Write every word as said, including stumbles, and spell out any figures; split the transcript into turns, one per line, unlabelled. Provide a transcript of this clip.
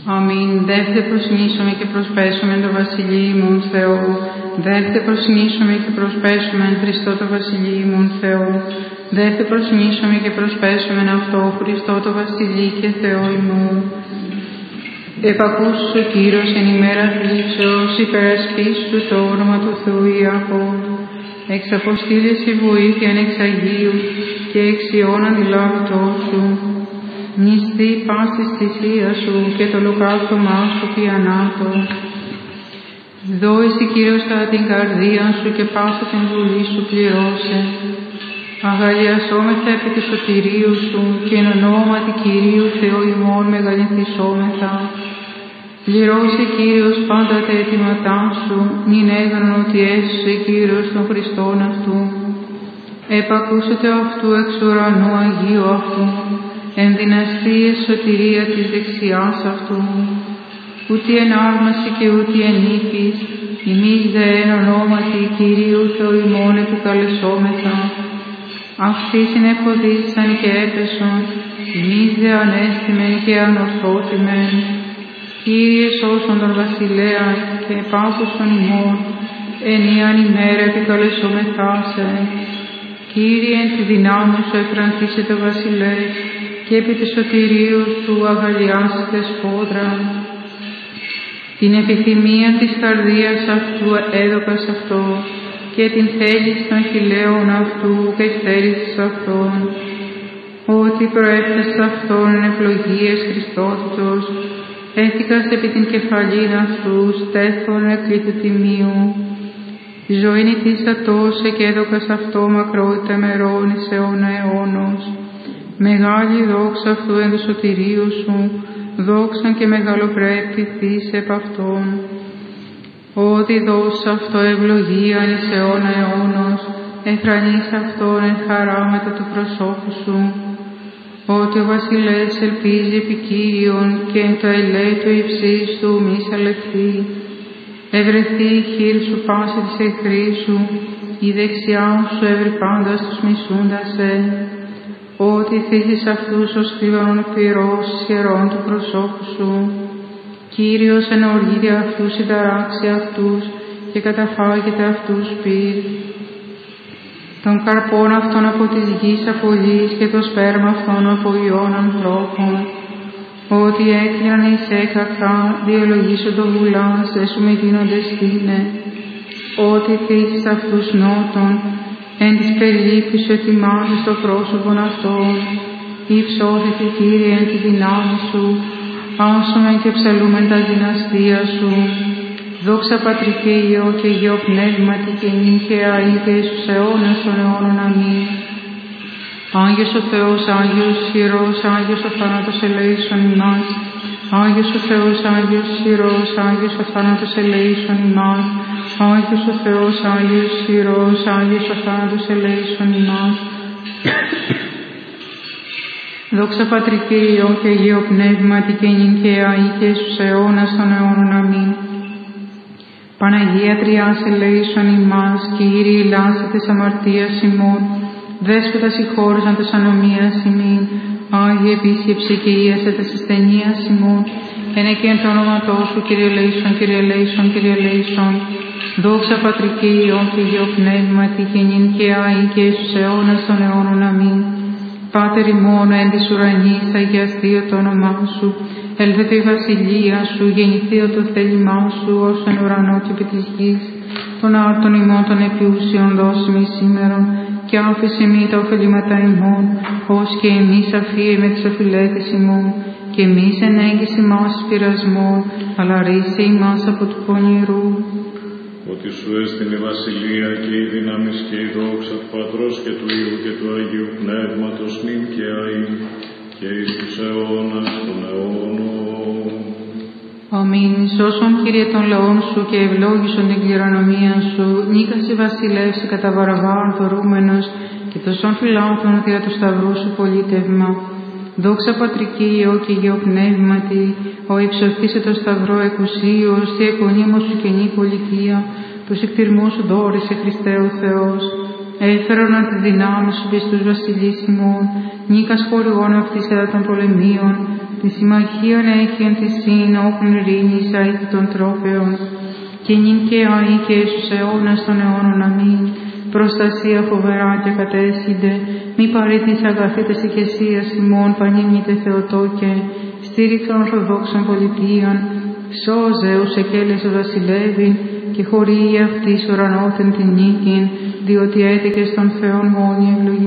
Αμήν. Δέχτε προσνήσομαι και προσπέσουμε το Βασιλείο ημών Θεό. Δέχτε προσνήσομαι και προσπέσουμε Χριστό το Βασιλείο ημών Θεό. Δέχτε προσνήσομαι και προσπέσουμε αυτό Χριστό το Βασιλείο και Θεό ημών. Επακούσου ο Κύριος εν ημέρα θλίψεως, υπερασπίσου το όνομα του Θεού Ιακώβ. Εξαποστήλεις η βοήθεια εξ Αγίου και εξ Υιών αντιλάβητό σου. Νηστεί πάσης θυσία σου και το ολοκαύτωμά σου πιανάτο. Δόησε Κύριος κατά την καρδία σου και πάσα την βουλή σου πληρώσε. Αγαλιασόμεθα επί του σωτηρίου σου και εν ονόματι Κυρίου Θεού ημών μεγαλυνθισόμεθα. Πληρώσε Κύριος πάντα τα αιτήματά σου, νυν έγνων ότι έσωσε Κύριος των Χριστών αυτού. Επακούσετε αυτού εξ ουρανού Αγίου αυτού, εν δυναστείες σωτηρία της δεξιάς αυτού. Ούτι εν άρμαση και ούτι εν ύπης, ημείς δε εν ονόματι Κυρίου Θεού ημών επικαλεσόμεθα. Αυτοί συνεφοδίσαν και έπεσον, εμείς δε ανέστημεν και ανορθώθημεν. Κύριε σώσον τον βασιλέα και επάκουσον ημών, εν ιαν ημέρα επικαλεσόμεθά σε. Κύριε εν τη δυνάμει σου εφρανθήσε το βασιλεύς, και επί του σωτηρίου σου αγαλιάσετε σφόδρα. Την επιθυμία της καρδίας αυτού έδωκας αυτό, και την θέληση των χειλαίων αυτού και στέρησης αυτών. Ότι προέφτασες αυτόν εν ευλογίες Χριστότητος, έθηκας επί την κεφαλήν αυτού, στέφων εκλήτου τιμίου. Ζωήν ητήσατόσε και έδωκας αυτό μακρότητα μερών εις αιώνα αιώνος. Μεγάλη δόξα αυτού εν του σωτηρίου σου, δόξαν και μεγαλοπρέπτη θύσε επ' αυτόν. Ότι δώσα αυτό ευλογία εις αιώνα αιώνος, εφρανείς αυτόν εν χαράματα του προσώπου σου. Ότι ο βασιλεύς ελπίζει επί Κύριον και εν το ελέη του υψής του μη σαλευθεί. Ευρεθεί η χείρ σου πάση της εχθρής σου, η δεξιά σου εύρη πάντα τους μισούντας σε. Ότι θύσεις αυτούς ως κλίβανον πυρός ισχυρών του προσώπου σου. Κύριος εν οργίδια αυτούς συνταράξει αυτούς και καταφάγεται αυτούς πυρ. Των καρπών αυτών από της γης απολύς και το σπέρμα αυτών από ιών ανθρώπων. Ότι έκλειναν εις έκακα, διολογήσουν το βουλάς, έσου με γίνονται στήνε. Ότι θύσεις αυτούς νότων, εν της περιλήψης σου ετοιμάζεις το πρόσωπον αυτών. Υψώθητη Κύριε εν τη δυνάμει σου, άσομεν και ψαλούμεν τα δυναστεία σου. Δόξα Πατρί και Υιό και Υιό Πνεύματι και νυν και αεί και εις τους αιώνας των αιώνων. Αμήν. Άγιος ο Θεός, Άγιος ισχυρός, Άγιος ο θάνατος ελέησον ημάς. Άγιος ο Θεός, Άγιος ισχυρός, Άγιος ο θάνατος ελέησον ημάς. Άγιος ο Θεός, Άγιος ισχυρός, Άγιος ο θάνατος ελέησον ημάς. Δόξα Πατρί και Υιό και Υιό Πνεύματι και νυν και αεί και εις τους αιώνας των αιώνων. Αμήν. Παναγία Τριάς ελέησον ημάς, Κύριε ηλάσε τες αμαρτίας ημών, Δέσποτα συγχώρησαν τες ανομίας ημίν, Άγιε επίσκεψε και ίασε τες ασθενείας ημών, ενε και εν το όνοματό σου, Κύριε ελέησον, Κύριε ελέησον, Κύριε ελέησον. Δόξα Πατρί και Υιό και Υιό Πνεύματι και νυν και αεί και εις τους αιώνας των αιώνων. Αμήν. Πάτερ ημών εν της ουρανής, αγιαστείο το όνομά σου, ελθέτω η βασιλεία σου, γεννηθείο το θέλημά σου, ως εν ουρανό και επί της γης. Των άρτων ημών των επιούσιων δώσιμη σήμερον, και άφησε μη τα ωφελήματα ημών, ως και εμείς αφίε με τις οφειλέτες ημών, και εμείς εν έγκυση μας πειρασμών, αλλά ρίσε ημάς από του πονηρού.
Ότι σου έστεινε η βασιλεία και η δύναμις και η δόξα του Πατρός και του Υιού και του Αγίου Πνεύματος νυν και αεί και εις τους αιώνας των αιώνων.
Αμήν. Σώσον Κύριε των λαών σου και ευλόγησον την κληρονομία σου, νίκασε βασιλεύσε κατά Βαραβάρ δωρούμενος και τοσών φυλάτων δια του σταυρού σου πολίτευμα. Δόξα Πατρί και Υιό και Υιό Πνεύματι, ο υψωθήσε το σταυρό εκουσίως, τη εκονίμως σου καινή πολιτεία, τους εκτιρμούς σου δόρισε Χριστέ ο Θεός. Έφερον αν τη δυνάμει σου πιστούς βασιλείς ημών, νίκας χορηγών αυτής κατά των πολεμίων, τη συμμαχίαν έχιον τη σύν όπλων ειρήνης αΐ των τρόπεων, και νυν και αΐ και εις τους αιώνας των αιώνων αμήν. Προστασία φοβερά και κατέσχυνται, μη παρήτης αγαθήτες οικεσίας ημών πανίμητε Θεοτόκε, στήριξον ορθοδόξων πολιτείων, σώζε ους εκέλεσο βασιλεύειν, και χωρί αυτής ουρανόθεν την νίκην, διότι έτεκες των Θεών μόνοι ευλογημένοι.